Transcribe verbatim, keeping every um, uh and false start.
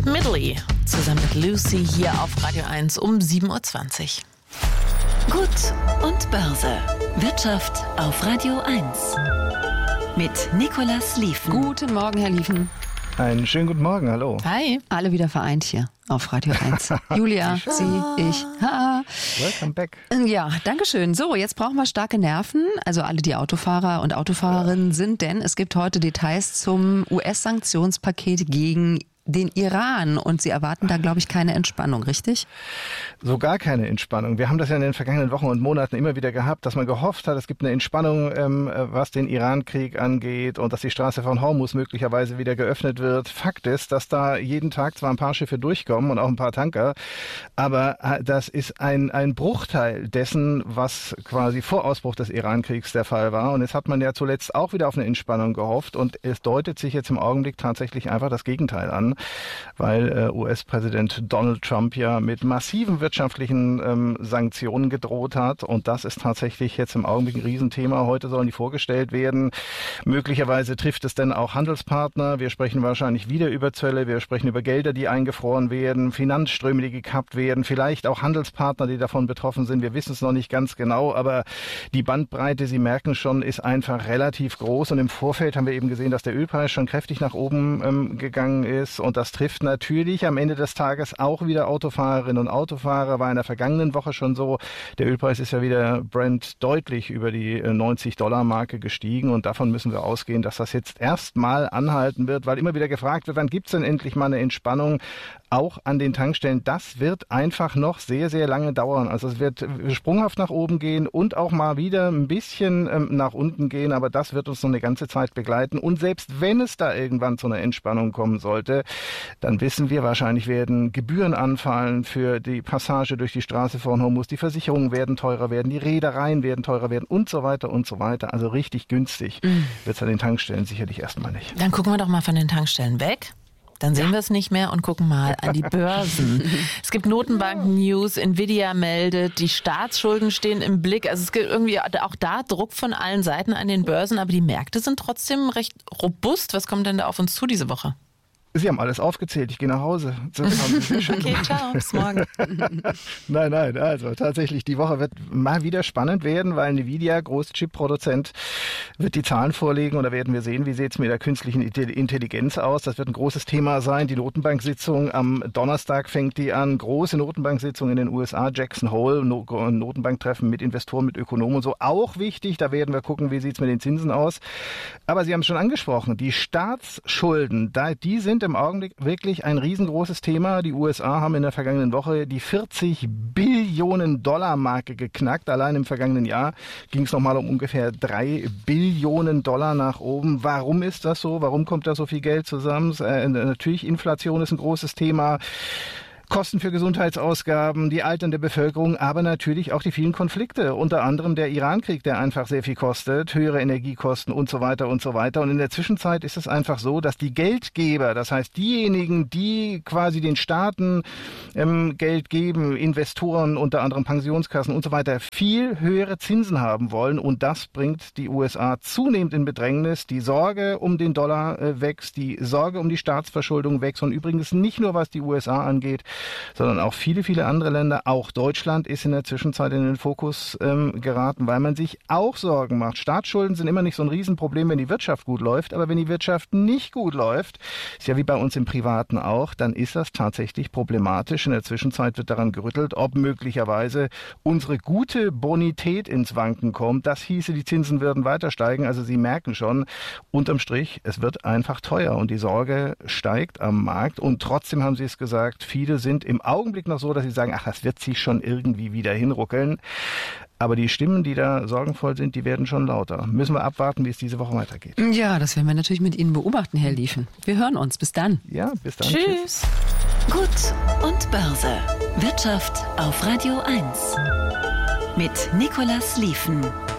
Midley zusammen mit Lucy hier auf Radio eins um sieben Uhr zwanzig. Gut und Börse. Wirtschaft auf Radio eins. Mit Nicolas Lieven. Guten Morgen, Herr Lieven. Einen schönen guten Morgen, hallo. Hi. Alle wieder vereint hier auf Radio eins. Julia, Sie, ich. Ha. Welcome back. Ja, danke schön. So, jetzt brauchen wir starke Nerven. Also alle, die Autofahrer und Autofahrerinnen sind, denn es gibt heute Details zum U S-Sanktionspaket gegen den Iran. Und Sie erwarten da, glaube ich, keine Entspannung, richtig? So gar keine Entspannung. Wir haben das ja in den vergangenen Wochen und Monaten immer wieder gehabt, dass man gehofft hat, es gibt eine Entspannung, ähm, was den Iran-Krieg angeht und dass die Straße von Hormuz möglicherweise wieder geöffnet wird. Fakt ist, dass da jeden Tag zwar ein paar Schiffe durchkommen und auch ein paar Tanker, aber das ist ein, ein Bruchteil dessen, was quasi vor Ausbruch des Iran-Kriegs der Fall war. Und jetzt hat man ja zuletzt auch wieder auf eine Entspannung gehofft und es deutet sich jetzt im Augenblick tatsächlich einfach das Gegenteil an, weil äh, U S-Präsident Donald Trump ja mit massiven wirtschaftlichen ähm, Sanktionen gedroht hat. Und das ist tatsächlich jetzt im Augenblick ein Riesenthema. Heute sollen die vorgestellt werden. Möglicherweise trifft es dann auch Handelspartner. Wir sprechen wahrscheinlich wieder über Zölle. Wir sprechen über Gelder, die eingefroren werden, Finanzströme, die gekappt werden, vielleicht auch Handelspartner, die davon betroffen sind. Wir wissen es noch nicht ganz genau, aber die Bandbreite, Sie merken schon, ist einfach relativ groß. Und im Vorfeld haben wir eben gesehen, dass der Ölpreis schon kräftig nach oben ähm, gegangen ist. Und das trifft natürlich am Ende des Tages auch wieder Autofahrerinnen und Autofahrer. War in der vergangenen Woche schon so. Der Ölpreis ist ja wieder Brent deutlich über die neunzig-Dollar-Marke gestiegen. Und davon müssen wir ausgehen, dass das jetzt erstmal anhalten wird, weil immer wieder gefragt wird, wann gibt es denn endlich mal eine Entspannung? Auch an den Tankstellen. Das wird einfach noch sehr, sehr lange dauern. Also es wird sprunghaft nach oben gehen und auch mal wieder ein bisschen ähm, nach unten gehen. Aber das wird uns noch eine ganze Zeit begleiten. Und selbst wenn es da irgendwann zu einer Entspannung kommen sollte, dann wissen wir, wahrscheinlich werden Gebühren anfallen für die Passage durch die Straße von Hormuz. Die Versicherungen werden teurer werden, die Reedereien werden teurer werden und so weiter und so weiter. Also richtig günstig mm. wird es an den Tankstellen sicherlich erstmal nicht. Dann gucken wir doch mal von den Tankstellen weg. Dann sehen ja. wir es nicht mehr und gucken mal an die Börsen. Es gibt Notenbanken-News, Nvidia meldet, die Staatsschulden stehen im Blick. Also es gibt irgendwie auch da Druck von allen Seiten an den Börsen, aber die Märkte sind trotzdem recht robust. Was kommt denn da auf uns zu diese Woche? Sie haben alles aufgezählt, ich gehe nach Hause. Okay, ciao, bis morgen. Nein, nein, also tatsächlich, die Woche wird mal wieder spannend werden, weil Nvidia, Großchip-Produzent, wird die Zahlen vorlegen und da werden wir sehen, wie sieht es mit der künstlichen Intelligenz aus. Das wird ein großes Thema sein. Die Notenbank-Sitzung am Donnerstag fängt die an. Große Notenbank-Sitzung in den U S A, Jackson Hole, Notenbanktreffen mit Investoren, mit Ökonomen und so. Auch wichtig, da werden wir gucken, wie sieht es mit den Zinsen aus. Aber Sie haben es schon angesprochen, die Staatsschulden, da, die sind im Augenblick wirklich ein riesengroßes Thema. Die U S A haben in der vergangenen Woche die vierzig Billionen Dollar Marke geknackt. Allein im vergangenen Jahr ging es nochmal um ungefähr drei Billionen Dollar nach oben. Warum ist das so? Warum kommt da so viel Geld zusammen? Äh, natürlich, Inflation ist ein großes Thema. Kosten für Gesundheitsausgaben, die alternde Bevölkerung, aber natürlich auch die vielen Konflikte, unter anderem der Iran-Krieg, der einfach sehr viel kostet, höhere Energiekosten und so weiter und so weiter. Und in der Zwischenzeit ist es einfach so, dass die Geldgeber, das heißt diejenigen, die quasi den Staaten ähm, Geld geben, Investoren, unter anderem Pensionskassen und so weiter, viel höhere Zinsen haben wollen. Und das bringt die U S A zunehmend in Bedrängnis. Die Sorge um den Dollar äh, wächst, die Sorge um die Staatsverschuldung wächst. Und übrigens nicht nur, was die U S A angeht, sondern auch viele, viele andere Länder. Auch Deutschland ist in der Zwischenzeit in den Fokus ähm, geraten, weil man sich auch Sorgen macht. Staatsschulden sind immer nicht so ein Riesenproblem, wenn die Wirtschaft gut läuft, aber wenn die Wirtschaft nicht gut läuft, ist ja wie bei uns im Privaten auch, dann ist das tatsächlich problematisch. In der Zwischenzeit wird daran gerüttelt, ob möglicherweise unsere gute Bonität ins Wanken kommt. Das hieße, die Zinsen würden weiter steigen. Also Sie merken schon, unterm Strich, es wird einfach teuer und die Sorge steigt am Markt. Und trotzdem haben Sie es gesagt, viele sind im Augenblick noch so, dass sie sagen, ach, das wird sich schon irgendwie wieder hinruckeln. Aber die Stimmen, die da sorgenvoll sind, die werden schon lauter. Müssen wir abwarten, wie es diese Woche weitergeht. Ja, das werden wir natürlich mit Ihnen beobachten, Herr Lieven. Wir hören uns. Bis dann. Ja, bis dann. Tschüss. Gut und Börse. Wirtschaft auf Radio eins. Mit Nicolas Lieven.